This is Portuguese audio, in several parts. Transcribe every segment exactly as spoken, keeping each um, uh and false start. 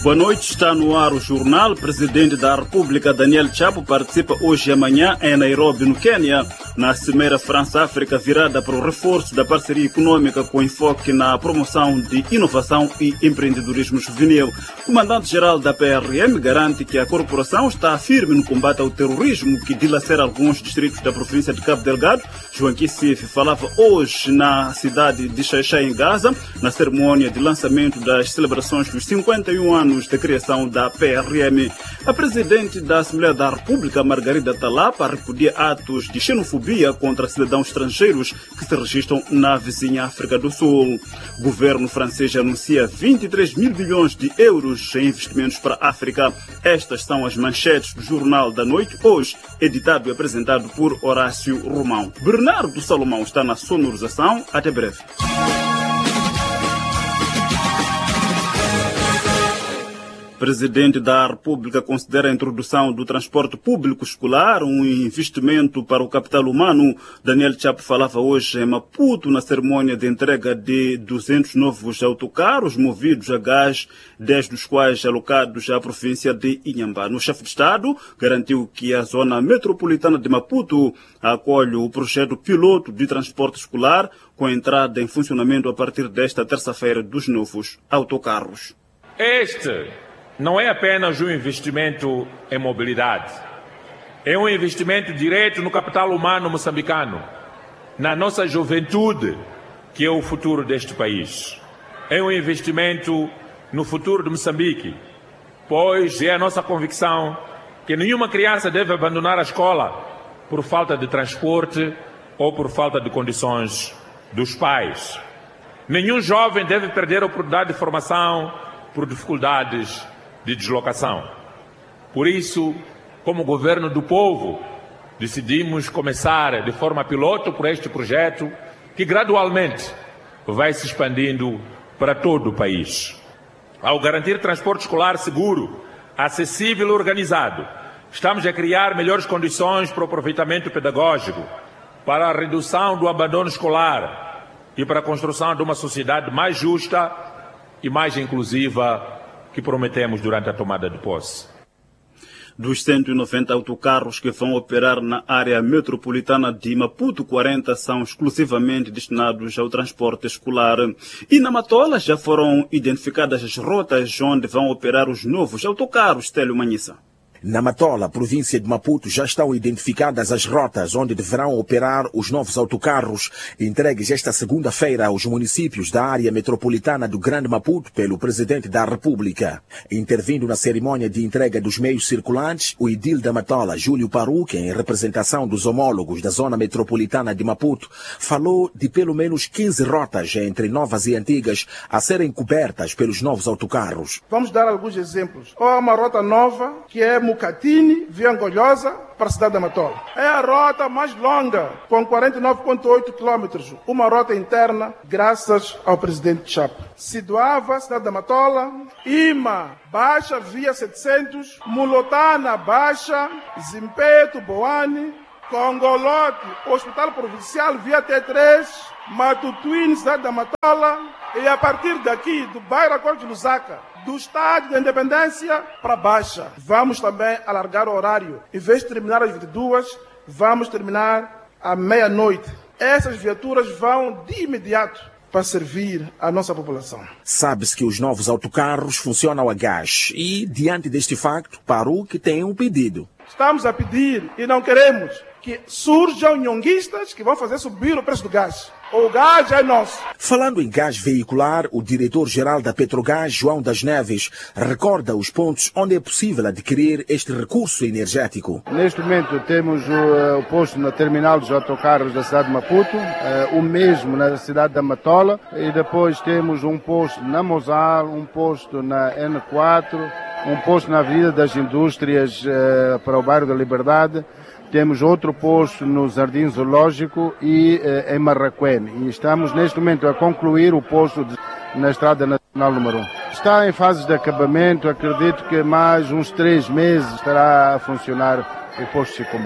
Boa noite, está no ar o jornal. O presidente da República, Daniel Chapo, participa hoje e amanhã em Nairobi, no Quênia, na Cimeira França-África, virada para o reforço da parceria econômica com enfoque na promoção de inovação e empreendedorismo juvenil. O comandante-geral da P R M garante que a corporação está firme no combate ao terrorismo que dilacera alguns distritos da província de Cabo Delgado. João Kissif falava hoje na cidade de Xai-Xai, em Gaza, na cerimônia de lançamento das celebrações dos cinquenta e um anos de criação da P R M. A presidente da Assembleia da República, Margarida Talapa, repudia atos de xenofobia contra cidadãos estrangeiros que se registram na vizinha África do Sul. O governo francês anuncia vinte e três mil bilhões de euros em investimentos para a África. Estas são as manchetes do Jornal da Noite, hoje editado e apresentado por Horácio Romão. Bernardo Salomão está na sonorização. Até breve. O presidente da República considera a introdução do transporte público escolar um investimento para o capital humano. Daniel Chapo falava hoje em Maputo na cerimônia de entrega de duzentos novos autocarros movidos a gás, dez dos quais alocados à província de Inhambane. O chefe de Estado garantiu que a zona metropolitana de Maputo acolhe o projeto piloto de transporte escolar com entrada em funcionamento a partir desta terça-feira dos novos autocarros. Este não é apenas um investimento em mobilidade, é um investimento direto no capital humano moçambicano, na nossa juventude, que é o futuro deste país. É um investimento no futuro de Moçambique, pois é a nossa convicção que nenhuma criança deve abandonar a escola por falta de transporte ou por falta de condições dos pais. Nenhum jovem deve perder a oportunidade de formação por dificuldades de deslocação. Por isso, como governo do povo, decidimos começar de forma piloto por este projeto que gradualmente vai se expandindo para todo o país. Ao garantir transporte escolar seguro, acessível e organizado, estamos a criar melhores condições para o aproveitamento pedagógico, para a redução do abandono escolar e para a construção de uma sociedade mais justa e mais inclusiva que prometemos durante a tomada de posse. Dos cento e noventa autocarros que vão operar na área metropolitana de Maputo, quarenta são exclusivamente destinados ao transporte escolar. E na Matola já foram identificadas as rotas onde vão operar os novos autocarros. Télio Manhissa. Na Matola, província de Maputo, já estão identificadas as rotas onde deverão operar os novos autocarros entregues esta segunda-feira aos municípios da área metropolitana do Grande Maputo pelo Presidente da República. Intervindo na cerimônia de entrega dos meios circulantes, o edil da Matola, Júlio Paruque, em representação dos homólogos da zona metropolitana de Maputo, falou de pelo menos quinze rotas entre novas e antigas a serem cobertas pelos novos autocarros. Vamos dar alguns exemplos. Há uma rota nova que é Mucatini, via Angolhosa, para a cidade da Matola. É a rota mais longa, com quarenta e nove vírgula oito quilômetros. Uma rota interna, graças ao presidente Chapo. Siduava, cidade da Matola. Ima, Baixa, via setecentos. Mulotana, Baixa. Zimpeto, Boane. Congolote, Hospital Provincial, via T três. Matutuíne, cidade da Matola. E a partir daqui, do bairro Acordo de Lusaka, do Estádio da Independência para Baixa. Vamos também alargar o horário. Em vez de terminar às vinte e duas, vamos terminar à meia-noite. Essas viaturas vão de imediato para servir a nossa população. Sabe-se que os novos autocarros funcionam a gás e, diante deste facto, Paruque tem um pedido. Estamos a pedir e não queremos que surjam nhonguistas que vão fazer subir o preço do gás. O gás é nosso. Falando em gás veicular, o diretor-geral da Petrogás, João das Neves, recorda os pontos onde é possível adquirir este recurso energético. Neste momento temos o, o posto na terminal dos autocarros da cidade de Maputo, uh, o mesmo na cidade da Matola, e depois temos um posto na Mozal, um posto na N quatro, um posto na Avenida das Indústrias uh, para o bairro da Liberdade. Temos outro posto no Jardim Zoológico e eh, em Marraquém. E estamos neste momento a concluir o posto de, na Estrada Nacional número um. Está em fases de acabamento, acredito que mais uns três meses estará a funcionar o posto de Chicombane.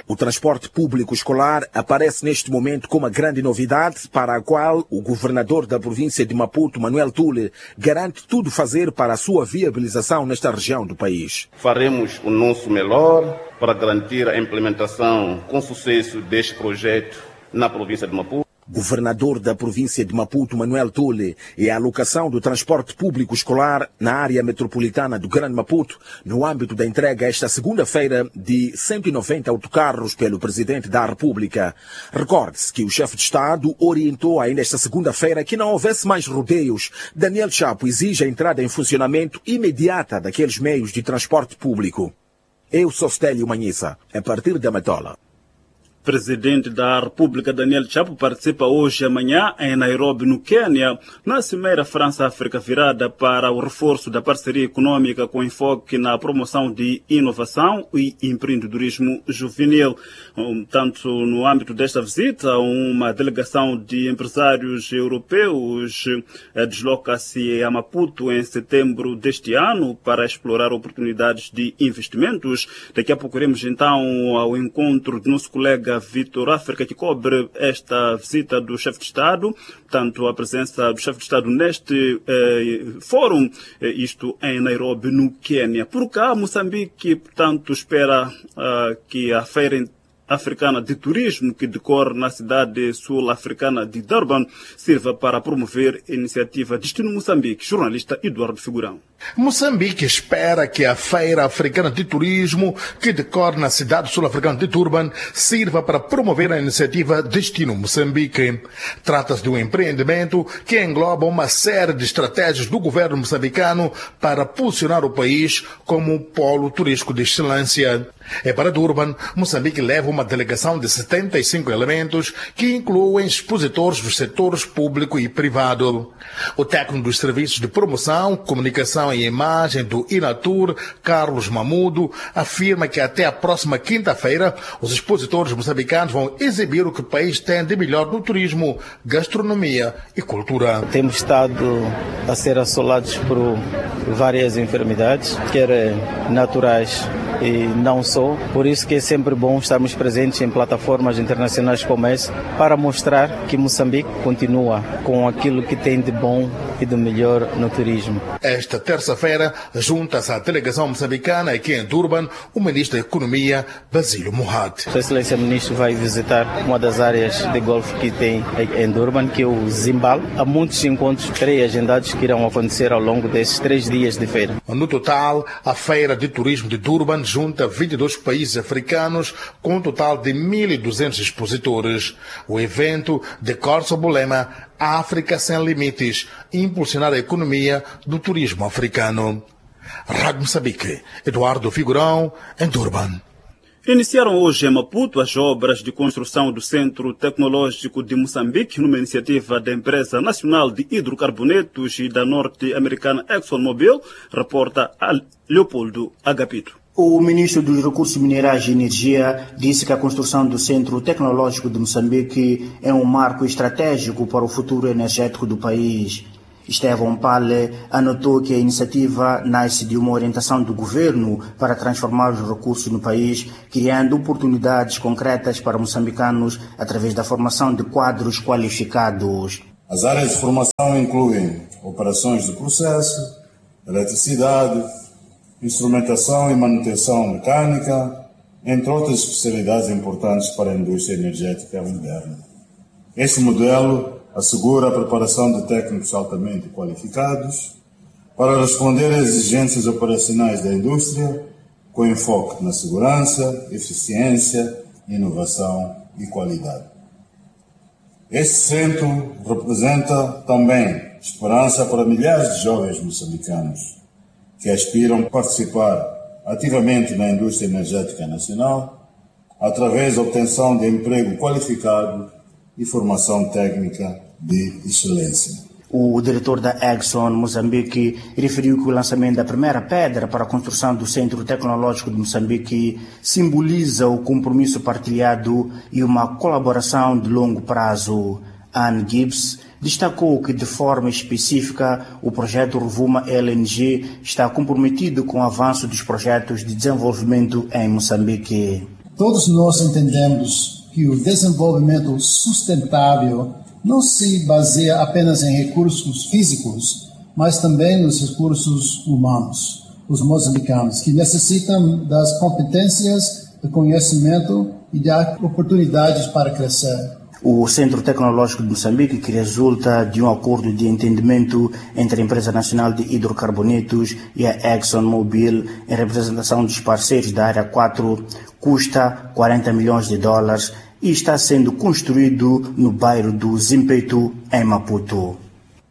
O transporte público escolar aparece neste momento como uma grande novidade para a qual o governador da província de Maputo, Manuel Tule, garante tudo fazer para a sua viabilização nesta região do país. Faremos o nosso melhor para garantir a implementação com sucesso deste projeto na província de Maputo. Governador da província de Maputo, Manuel Tule, e a alocação do transporte público escolar na área metropolitana do Grande Maputo, no âmbito da entrega esta segunda-feira de cento e noventa autocarros pelo Presidente da República. Recorde-se que o chefe de Estado orientou ainda esta segunda-feira que não houvesse mais rodeios. Daniel Chapo exige a entrada em funcionamento imediata daqueles meios de transporte público. Eu sou Stélio Manhissa, a partir da Matola. Presidente da República, Daniel Chapo, participa hoje e amanhã em Nairobi, no Quênia, na Cimeira França-África virada para o reforço da parceria econômica com enfoque na promoção de inovação e empreendedorismo juvenil. Tanto no âmbito desta visita, uma delegação de empresários europeus desloca-se a Maputo em setembro deste ano para explorar oportunidades de investimentos. Daqui a pouco iremos então ao encontro do nosso colega Vitor África, que cobre esta visita do chefe de Estado, tanto a presença do chefe de Estado neste eh, fórum, eh, isto em Nairobi, no Quênia. Por cá, Moçambique, portanto, espera uh, que a feira africana de turismo que decorre na cidade sul-africana de Durban sirva para promover a iniciativa Destino Moçambique. Jornalista Eduardo Figurão. Moçambique espera que a Feira Africana de Turismo, que decorre na cidade sul-africana de Durban, sirva para promover a iniciativa Destino Moçambique. Trata-se de um empreendimento que engloba uma série de estratégias do governo moçambicano para posicionar o país como um polo turístico de excelência. É para Durban, Moçambique leva uma delegação de setenta e cinco elementos que incluem expositores dos setores público e privado. O técnico dos serviços de promoção, comunicação e imagem do Inatur, Carlos Mamudo, afirma que até a próxima quinta-feira os expositores moçambicanos vão exibir o que o país tem de melhor no turismo, gastronomia e cultura. Temos estado a ser assolados por várias enfermidades, quer naturais e não só. Por isso que é sempre bom estarmos presentes em plataformas internacionais como essa para mostrar que Moçambique continua com aquilo que tem de bom e de melhor no turismo. Esta terça-feira junta-se à delegação moçambicana aqui em Durban o ministro da Economia, Basílio Mohat. Sua Excelência Ministro vai visitar uma das áreas de golfe que tem em Durban, que é o Zimbal. Há muitos encontros pré-agendados que irão acontecer ao longo desses três dias de feira. No total, a Feira de Turismo de Durban junta vinte e dois países africanos com um total de mil e duzentos expositores. O evento decorre sob o lema África Sem Limites, impulsionar a economia do turismo africano. Rádio Moçambique, Eduardo Figurão, em Durban. Iniciaram hoje em Maputo as obras de construção do Centro Tecnológico de Moçambique, numa iniciativa da Empresa Nacional de Hidrocarbonetos e da norte-americana ExxonMobil, reporta Leopoldo Agapito. O ministro dos Recursos Minerais e Energia disse que a construção do Centro Tecnológico de Moçambique é um marco estratégico para o futuro energético do país. Estevão Pale anotou que a iniciativa nasce de uma orientação do governo para transformar os recursos no país, criando oportunidades concretas para moçambicanos através da formação de quadros qualificados. As áreas de formação incluem operações de processo, eletricidade, instrumentação e manutenção mecânica, entre outras especialidades importantes para a indústria energética moderna. Este modelo assegura a preparação de técnicos altamente qualificados para responder às exigências operacionais da indústria, com enfoque na segurança, eficiência, inovação e qualidade. Este centro representa também esperança para milhares de jovens moçambicanos que aspiram a participar ativamente na indústria energética nacional através da obtenção de emprego qualificado e formação técnica de excelência. O diretor da Exxon Moçambique referiu que o lançamento da primeira pedra para a construção do Centro Tecnológico de Moçambique simboliza o compromisso partilhado e uma colaboração de longo prazo. Anne Gibbs destacou que, de forma específica, o projeto Rovuma L N G está comprometido com o avanço dos projetos de desenvolvimento em Moçambique. Todos nós entendemos que o desenvolvimento sustentável não se baseia apenas em recursos físicos, mas também nos recursos humanos, os moçambicanos, que necessitam das competências, do conhecimento e de oportunidades para crescer. O Centro Tecnológico de Moçambique, que resulta de um acordo de entendimento entre a Empresa Nacional de Hidrocarbonetos e a ExxonMobil, em representação dos parceiros da Área quatro, custa quarenta milhões de dólares e está sendo construído no bairro do Zimpeto, em Maputo.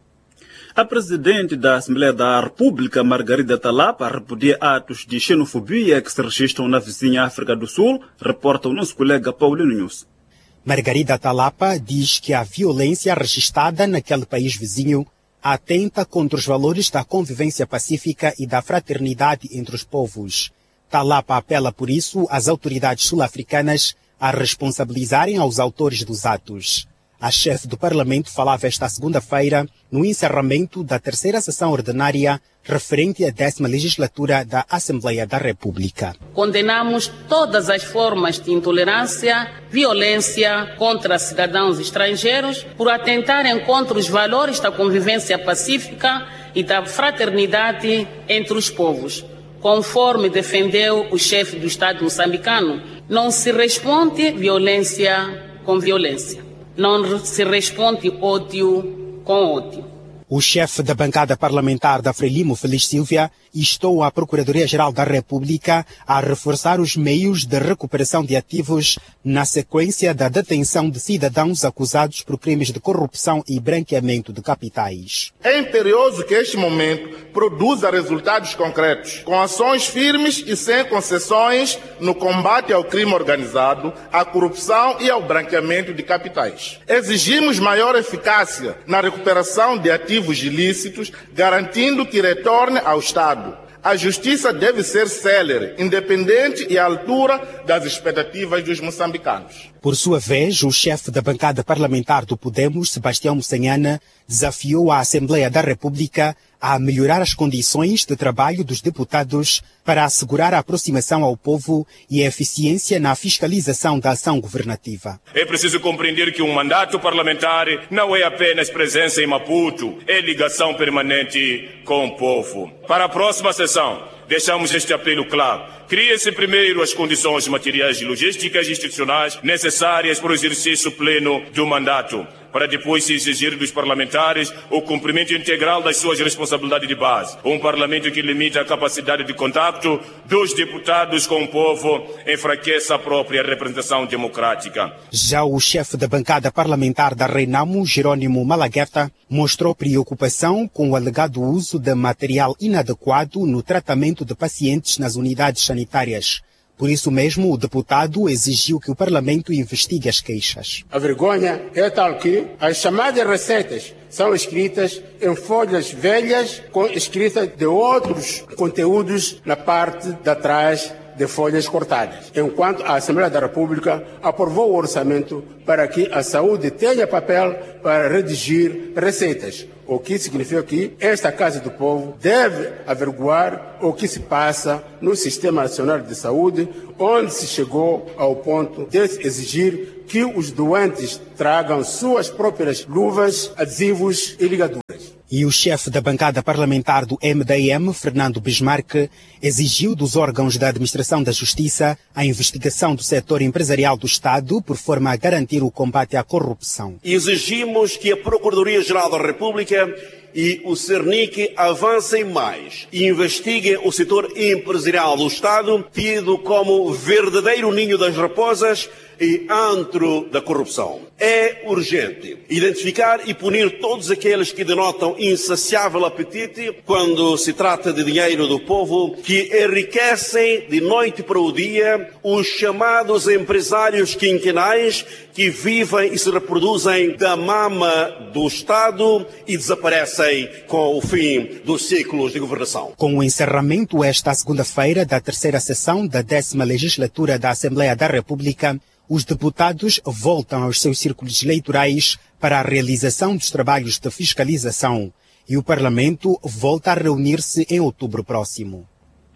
A presidente da Assembleia da República, Margarida Talapa, repudia atos de xenofobia que se registram na vizinha África do Sul, reporta o nosso colega Paulino Nunes. Margarida Talapa diz que a violência registrada naquele país vizinho atenta contra os valores da convivência pacífica e da fraternidade entre os povos. Talapa apela, por isso, às autoridades sul-africanas a responsabilizarem aos autores dos atos. A chefe do Parlamento falava esta segunda-feira no encerramento da terceira sessão ordinária referente à décima legislatura da Assembleia da República. Condenamos todas as formas de intolerância, violência contra cidadãos estrangeiros por atentarem contra os valores da convivência pacífica e da fraternidade entre os povos. Conforme defendeu o chefe do Estado moçambicano, não se responde violência com violência. Não se responde ódio com ódio. O chefe da bancada parlamentar da Frelimo, Feliz Silvia, instou a Procuradoria-Geral da República a reforçar os meios de recuperação de ativos na sequência da detenção de cidadãos acusados por crimes de corrupção e branqueamento de capitais. É imperioso que este momento produza resultados concretos, com ações firmes e sem concessões no combate ao crime organizado, à corrupção e ao branqueamento de capitais. Exigimos maior eficácia na recuperação de ativos ilícitos, garantindo que retorne ao Estado. A justiça deve ser célere, independente e à altura das expectativas dos moçambicanos. Por sua vez, o chefe da bancada parlamentar do Podemos, Sebastião Moçanhana, desafiou a Assembleia da República a melhorar as condições de trabalho dos deputados para assegurar a aproximação ao povo e a eficiência na fiscalização da ação governativa. É preciso compreender que um mandato parlamentar não é apenas presença em Maputo, é ligação permanente com o povo. Para a próxima sessão, deixamos este apelo claro. Crie-se primeiro as condições materiais e logísticas institucionais necessárias para o exercício pleno do mandato, para depois se exigir dos parlamentares o cumprimento integral das suas responsabilidades de base. Um parlamento que limita a capacidade de contacto dos deputados com o povo enfraquece a própria representação democrática. Já o chefe da bancada parlamentar da Renamo, Jerônimo Malagueta, mostrou preocupação com o alegado uso de material inadequado no tratamento de pacientes nas unidades sanitárias. Por isso mesmo, o deputado exigiu que o Parlamento investigue as queixas. A vergonha é tal que as chamadas receitas são escritas em folhas velhas com escrita de outros conteúdos na parte de trás de folhas cortadas, enquanto a Assembleia da República aprovou o orçamento para que a saúde tenha papel para redigir receitas, o que significa que esta Casa do Povo deve averiguar o que se passa no Sistema Nacional de Saúde, onde se chegou ao ponto de exigir que os doentes tragam suas próprias luvas, adesivos e ligaduras. E o chefe da bancada parlamentar do M D M, Fernando Bismarck, exigiu dos órgãos da Administração da Justiça a investigação do setor empresarial do Estado por forma a garantir o combate à corrupção. Exigimos que a Procuradoria-Geral da República e o Cernic avancem mais e investiguem o setor empresarial do Estado, tido como verdadeiro ninho das raposas e antro da corrupção. É urgente identificar e punir todos aqueles que denotam insaciável apetite quando se trata de dinheiro do povo, que enriquecem de noite para o dia os chamados empresários quinquenais que vivem e se reproduzem da mama do Estado e desaparecem com o fim dos ciclos de governação. Com o encerramento esta segunda-feira da terceira sessão da décima legislatura da Assembleia da República, os deputados voltam aos seus círculos eleitorais para a realização dos trabalhos de fiscalização e o Parlamento volta a reunir-se em outubro próximo.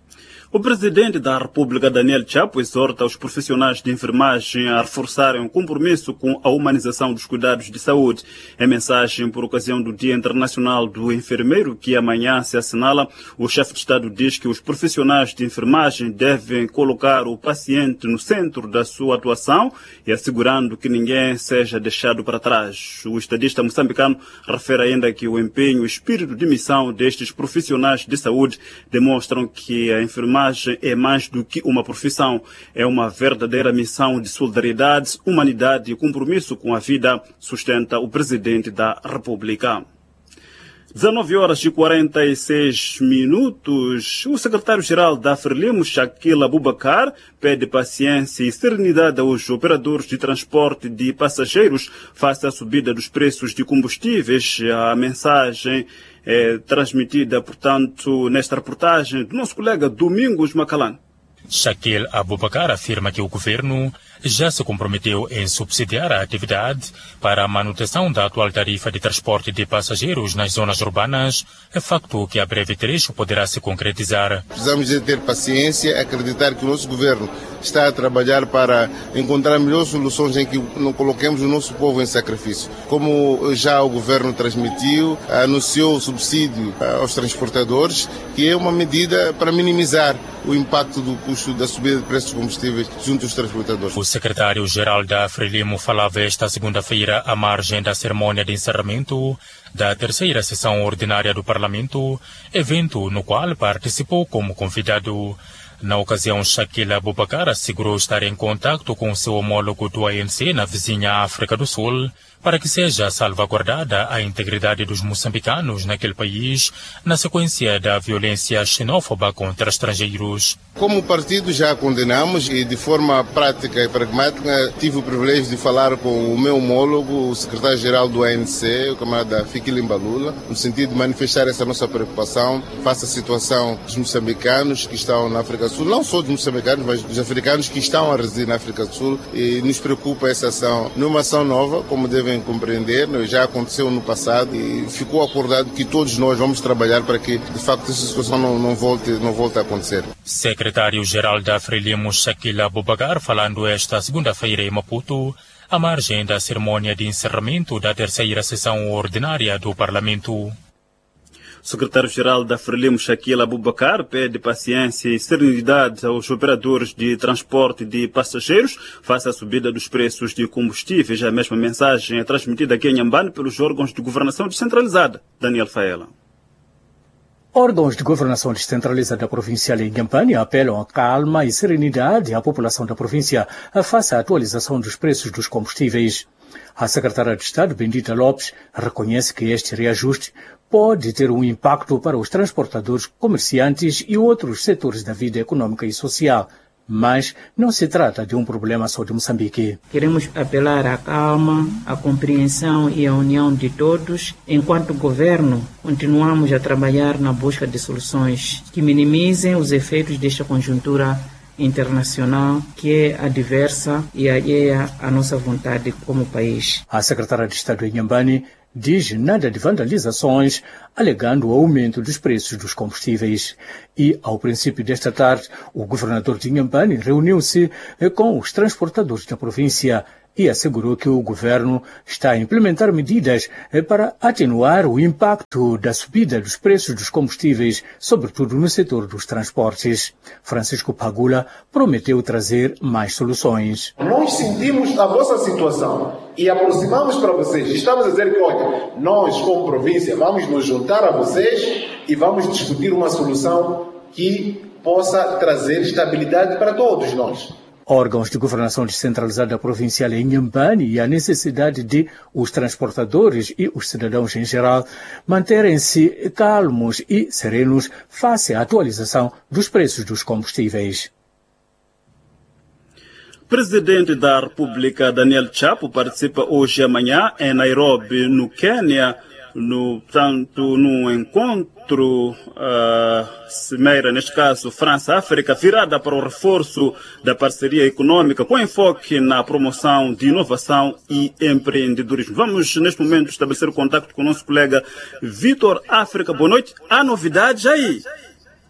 O presidente da República, Daniel Chapo, exorta os profissionais de enfermagem a reforçarem o compromisso com a humanização dos cuidados de saúde. Em mensagem por ocasião do Dia Internacional do Enfermeiro, que amanhã se assinala, o chefe de Estado diz que os profissionais de enfermagem devem colocar o paciente no centro da sua atuação e assegurando que ninguém seja deixado para trás. O estadista moçambicano refere ainda que o empenho e o espírito de missão destes profissionais de saúde demonstram que a enfermagem é mais do que uma profissão, é uma verdadeira missão de solidariedade, humanidade e compromisso com a vida, sustenta o presidente da República. dezenove horas e quarenta e seis minutos. O secretário-geral da Frelimo, Shakil Abubakar, pede paciência e serenidade aos operadores de transporte de passageiros face à subida dos preços de combustíveis. A mensagem é transmitida, portanto, nesta reportagem do nosso colega Domingos Macalan. Shakil Abubakar afirma que o governo já se comprometeu em subsidiar a atividade para a manutenção da atual tarifa de transporte de passageiros nas zonas urbanas, é facto que a breve trecho poderá se concretizar. Precisamos de ter paciência, acreditar que o nosso governo está a trabalhar para encontrar melhores soluções em que não coloquemos o nosso povo em sacrifício. Como já o governo transmitiu, anunciou o subsídio aos transportadores, que é uma medida para minimizar o impacto do custo da subida de preços de combustíveis junto aos transportadores. O secretário-geral da Frelimo falava esta segunda-feira à margem da cerimônia de encerramento da terceira sessão ordinária do Parlamento, evento no qual participou como convidado. Na ocasião, Shakil Abubakar assegurou estar em contato com seu homólogo do A N C na vizinha África do Sul para que seja salvaguardada a integridade dos moçambicanos naquele país na sequência da violência xenófoba contra estrangeiros. Como partido já condenamos e de forma prática e pragmática tive o privilégio de falar com o meu homólogo, o secretário-geral do A N C, o camarada Fikile Mbalula, no sentido de manifestar essa nossa preocupação face à situação dos moçambicanos que estão na África do Sul, não só dos moçambicanos, mas dos africanos que estão a residir na África do Sul, e nos preocupa essa ação. Não é uma ação nova, como devem compreender, já aconteceu no passado e ficou acordado que todos nós vamos trabalhar para que de facto essa situação não, não, volte, não volte a acontecer. Secretário-geral da Frelimo, Shakil Abubakar, falando esta segunda-feira em Maputo, à margem da cerimônia de encerramento da terceira sessão ordinária do Parlamento. O secretário-geral da Frelimo, Shakil Abubakar, pede paciência e serenidade aos operadores de transporte de passageiros face à subida dos preços de combustíveis. A mesma mensagem é transmitida aqui em Inhambane pelos órgãos de governação descentralizada. Daniel Faela. Órgãos de governação descentralizada provincial em Inhambane apelam a calma e serenidade à população da província face à atualização dos preços dos combustíveis. A secretária de Estado, Bendita Lopes, reconhece que este reajuste pode ter um impacto para os transportadores, comerciantes e outros setores da vida econômica e social, mas não se trata de um problema só de Moçambique. Queremos apelar à calma, à compreensão e à união de todos. Enquanto governo, continuamos a trabalhar na busca de soluções que minimizem os efeitos desta conjuntura internacional que é adversa e alheia à nossa vontade como país. A secretária de Estado em Inhambane diz nada de vandalizações, alegando o aumento dos preços dos combustíveis. E, ao princípio desta tarde, o governador de Inhambane reuniu-se com os transportadores da província e assegurou que o governo está a implementar medidas para atenuar o impacto da subida dos preços dos combustíveis, sobretudo no setor dos transportes. Francisco Pagula prometeu trazer mais soluções. Nós sentimos a vossa situação e aproximamos para vocês. Estamos a dizer que, olha, nós como província vamos nos juntar a vocês e vamos discutir uma solução que possa trazer estabilidade para todos nós. Órgãos de governação descentralizada provincial em Inhambane e a necessidade de os transportadores e os cidadãos em geral manterem-se calmos e serenos face à atualização dos preços dos combustíveis. Presidente da República, Daniel Chapo, participa hoje e amanhã em Nairobi, no Quênia, no, tanto no encontro uh, cimeira, neste caso França-África, virada para o reforço da parceria econômica com enfoque na promoção de inovação e empreendedorismo. Vamos, neste momento, estabelecer o contato com o nosso colega Vitor África. Boa noite. Há novidades aí?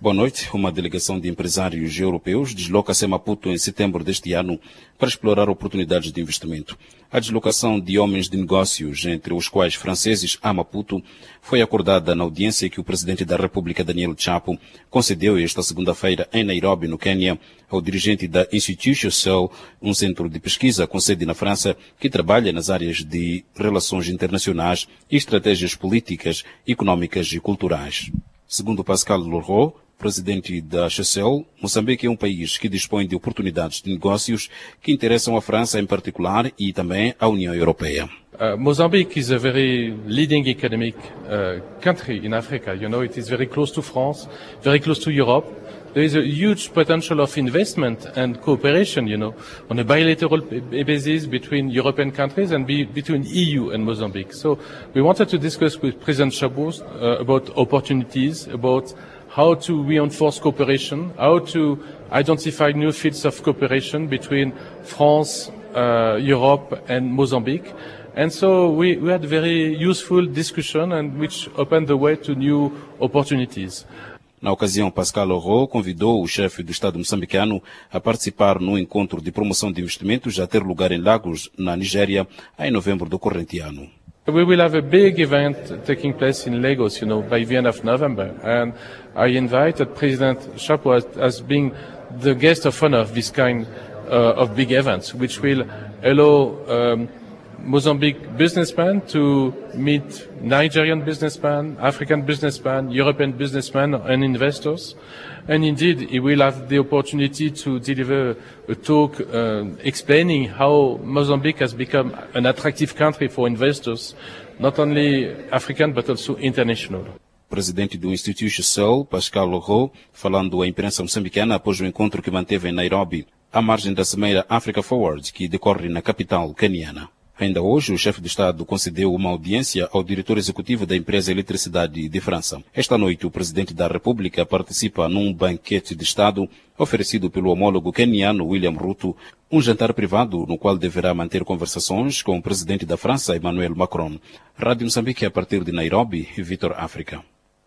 Boa noite. Uma delegação de empresários europeus desloca-se a Maputo em setembro deste ano para explorar oportunidades de investimento. A deslocação de homens de negócios, entre os quais franceses, a Maputo, foi acordada na audiência que o presidente da República, Daniel Chapo, concedeu esta segunda-feira em Nairobi, no Quênia, ao dirigente da Institut Cell, um centro de pesquisa com sede na França que trabalha nas áreas de relações internacionais e estratégias políticas, económicas e culturais. Segundo Pascal Leroux, presidente da Chessel, Moçambique é um país que dispõe de oportunidades de negócios que interessam à França em particular e também à União Europeia. Uh, Mozambique is a very leading economic uh, country in Africa. You know, it is very close to France, very close to Europe. There is a huge potential of investment and cooperation, you know, on a bilateral basis between European countries and be, between E U and Mozambique. So we wanted to discuss with President Chabot uh, about opportunities, about how to reinforce cooperation, how to identify new fields of cooperation between France, uh, Europe and Mozambique. And so we, we had a very useful discussion and which opened the way to new opportunities. Na ocasião, Pascal Leroux convidou o chefe do Estado moçambicano a participar no encontro de promoção de investimentos a ter lugar em Lagos, na Nigéria, em novembro do corrente ano. We will have a big event taking place in Lagos, you know, by the end of November. And I invited President Chapo as, as being the guest of honor of this kind uh, of big events, which will allow um, Mozambique businessmen to meet Nigerian businessmen, African businessmen, European businessmen and investors. And indeed, he will have the opportunity to deliver a talk uh, explaining how Mozambique has become an attractive country for investors, not only African but also international. Presidente do Institut Cell, Pascal Leroux, falando à imprensa moçambicana após o encontro que manteve em Nairobi, à margem da Cimeira Africa Forward, que decorre na capital queniana. Ainda hoje, o chefe de Estado concedeu uma audiência ao diretor executivo da empresa Eletricidade de França. Esta noite, o presidente da República participa num banquete de Estado oferecido pelo homólogo queniano William Ruto, um jantar privado no qual deverá manter conversações com o presidente da França, Emmanuel Macron. Rádio Moçambique, a partir de Nairobi, Vitor África.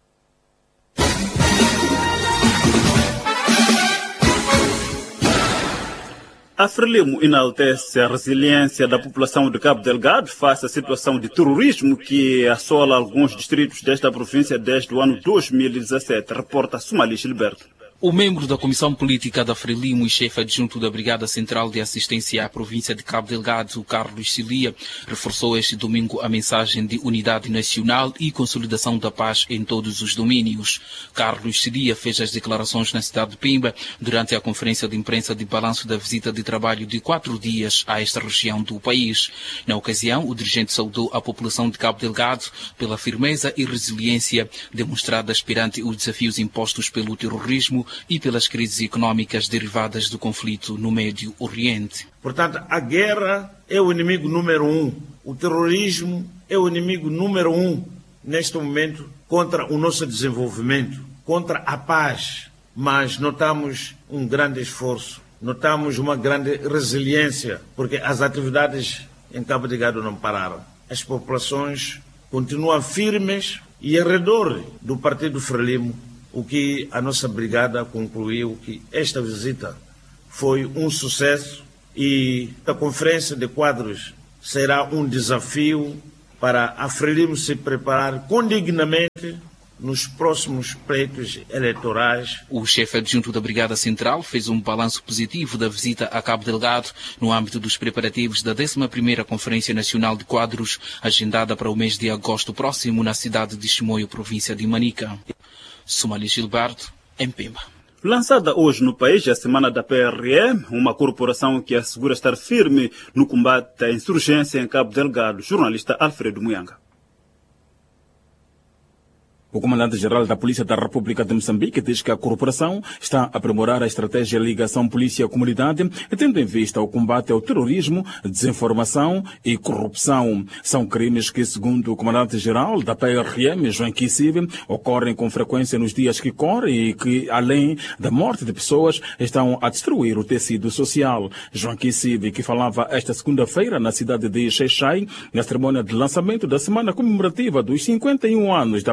A Frelimo enaltece a resiliência da população de Cabo Delgado face à situação de terrorismo que assola alguns distritos desta província desde o ano dois mil e dezessete, reporta Somalia Gilberto. O membro da Comissão Política da Frelimo e chefe adjunto da Brigada Central de Assistência à Província de Cabo Delgado, Carlos Cilia, reforçou este domingo a mensagem de unidade nacional e consolidação da paz em todos os domínios. Carlos Cilia fez as declarações na cidade de Pemba durante a conferência de imprensa de balanço da visita de trabalho de quatro dias a esta região do país. Na ocasião, o dirigente saudou a população de Cabo Delgado pela firmeza e resiliência demonstradas perante os desafios impostos pelo terrorismo e pelas crises económicas derivadas do conflito no Médio Oriente. Portanto, a guerra é o inimigo número um. O terrorismo é o inimigo número um neste momento contra o nosso desenvolvimento, contra a paz. Mas notamos um grande esforço, notamos uma grande resiliência, porque as atividades em Cabo Delgado não pararam. As populações continuam firmes e ao redor do Partido Frelimo, o que a nossa brigada concluiu que esta visita foi um sucesso e a conferência de quadros será um desafio para a Frelimo se preparar condignamente nos próximos pleitos eleitorais. O chefe adjunto da Brigada Central fez um balanço positivo da visita a Cabo Delgado no âmbito dos preparativos da décima primeira Conferência Nacional de Quadros, agendada para o mês de agosto próximo na cidade de Chimoio, província de Manica. Somalia Gilberto, em Pemba. Lançada hoje no país a Semana da P R E, uma corporação que assegura estar firme no combate à insurgência em Cabo Delgado. Jornalista Alfredo Muyanga. O comandante-geral da Polícia da República de Moçambique diz que a corporação está a aprimorar a estratégia ligação polícia-comunidade, tendo em vista o combate ao terrorismo, desinformação e corrupção. São crimes que, segundo o comandante-geral da P R M, João Kissibe, ocorrem com frequência nos dias que correm e que, além da morte de pessoas, estão a destruir o tecido social. João Kissibe, que falava esta segunda-feira na cidade de Xai-Xai, na cerimônia de lançamento da semana comemorativa dos cinquenta e um anos da P R M,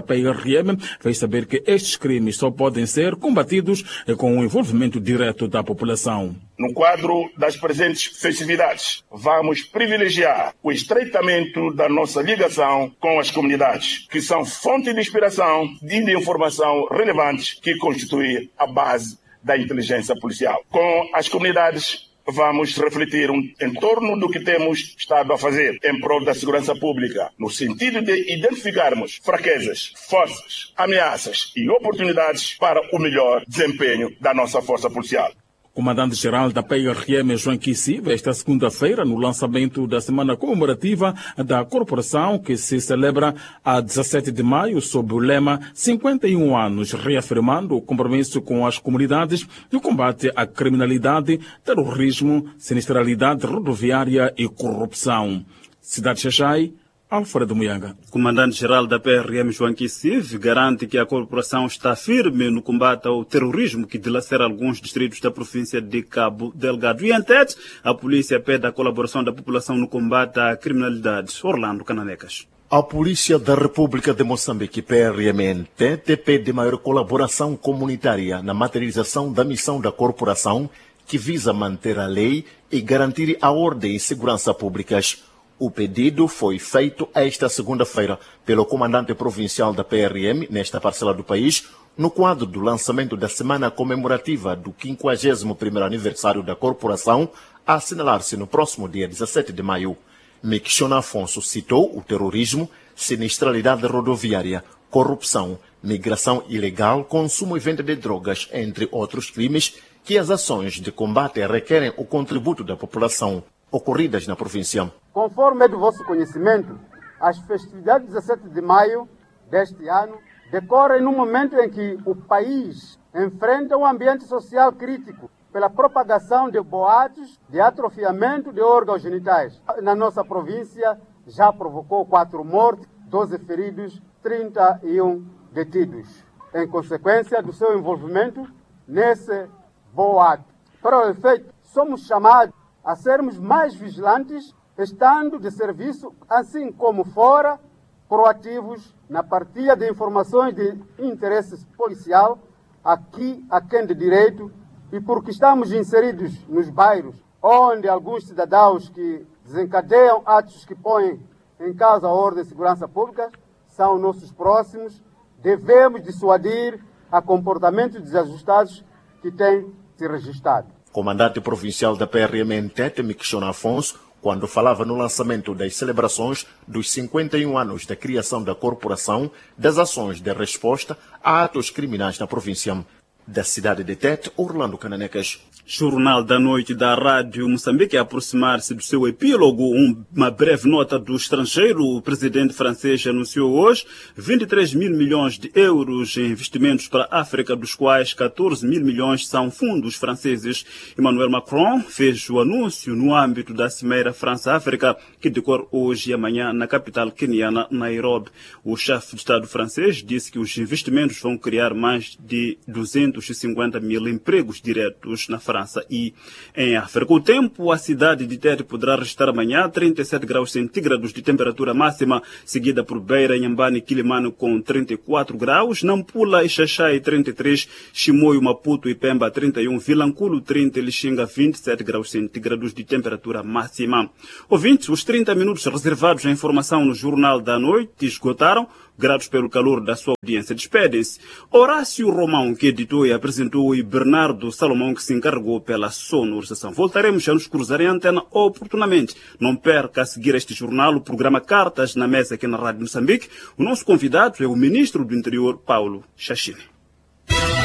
R M fez saber que estes crimes só podem ser combatidos com o envolvimento direto da população. No quadro das presentes festividades, vamos privilegiar o estreitamento da nossa ligação com as comunidades, que são fonte de inspiração e de informação relevante que constitui a base da inteligência policial. Com as comunidades, vamos refletir um, em torno do que temos estado a fazer em prol da segurança pública, no sentido de identificarmos fraquezas, forças, ameaças e oportunidades para o melhor desempenho da nossa força policial. Comandante-Geral da P R M, João Kissi, esta segunda-feira, no lançamento da Semana Comemorativa da Corporação, que se celebra a dezessete de maio, sob o lema cinquenta e um anos, reafirmando o compromisso com as comunidades no combate à criminalidade, terrorismo, sinistralidade rodoviária e corrupção. Cidade de Xaxai, Alfredo Muyanga. Comandante-Geral da P R M, João Kissi, garante que a corporação está firme no combate ao terrorismo que dilacera alguns distritos da província de Cabo Delgado. E, em Tete, a polícia pede a colaboração da população no combate à criminalidade. Orlando Cananecas. A Polícia da República de Moçambique, P R M N T, pede maior colaboração comunitária na materialização da missão da corporação que visa manter a lei e garantir a ordem e segurança públicas. O pedido foi feito esta segunda-feira pelo comandante provincial da P R M nesta parcela do país, no quadro do lançamento da semana comemorativa do quinquagésimo primeiro aniversário da corporação, a assinalar-se no próximo dia dezessete de maio. Miquixona Afonso citou o terrorismo, sinistralidade rodoviária, corrupção, migração ilegal, consumo e venda de drogas, entre outros crimes, que as ações de combate requerem o contributo da população ocorridas na província. Conforme é do vosso conhecimento, as festividades de dezessete de maio deste ano decorrem num momento em que o país enfrenta um ambiente social crítico pela propagação de boatos de atrofiamento de órgãos genitais. Na nossa província já provocou quatro mortes, doze feridos, trinta e um detidos, em consequência do seu envolvimento nesse boato. Para o efeito, somos chamados a sermos mais vigilantes, estando de serviço, assim como fora, proativos na partilha de informações de interesse policial, aqui a quem de direito, e porque estamos inseridos nos bairros, onde alguns cidadãos que desencadeiam atos que põem em causa a ordem e segurança pública são nossos próximos, devemos dissuadir a comportamentos desajustados que têm se registrado. Comandante provincial da P R M N Tete, Miquixona Afonso, quando falava no lançamento das celebrações dos cinquenta e um anos da criação da corporação, das ações de resposta a atos criminais na província. Da cidade de Tete, Orlando Cananecas. Jornal da Noite da Rádio Moçambique a aproximar-se do seu epílogo. Uma breve nota do estrangeiro. O presidente francês anunciou hoje vinte e três mil milhões de euros em investimentos para a África, dos quais catorze mil milhões são fundos franceses. Emmanuel Macron fez o anúncio no âmbito da Cimeira França-África, que decorre hoje e amanhã na capital queniana, Nairobi. O chefe de Estado francês disse que os investimentos vão criar mais de duzentos e cinquenta mil empregos diretos na França e em África. O tempo, a cidade de Tete poderá registrar amanhã trinta e sete graus centígrados de temperatura máxima, seguida por Beira, Inhambane e Quilimane com trinta e quatro graus, Nampula e Xaxai trinta e três, Chimoio, Maputo e Pemba trinta e um, Vilanculo trinta e Lixinga vinte e sete graus centígrados de temperatura máxima. Ouvintes, os trinta minutos reservados à informação no Jornal da Noite esgotaram. Gratos pelo calor da sua audiência. Despedem-se Horácio Romão, que editou e apresentou, e Bernardo Salomão, que se encarregou pela sonorização. Voltaremos a nos cruzar em antena oportunamente. Não perca a seguir este jornal, o programa Cartas na Mesa aqui na Rádio Moçambique. O nosso convidado é o ministro do Interior, Paulo Xaxine.